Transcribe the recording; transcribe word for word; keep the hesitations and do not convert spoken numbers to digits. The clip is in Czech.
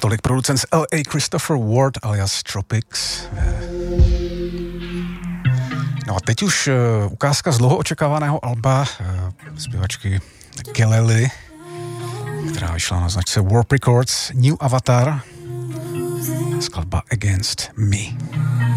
Tolik producent z L A Christopher Ward alias Tropics. No a teď už uh, ukázka z dlouho očekávaného alba uh, zpěvačky Kelly, která vyšla na značce Warp Records, New Avatar, skladba Against Me.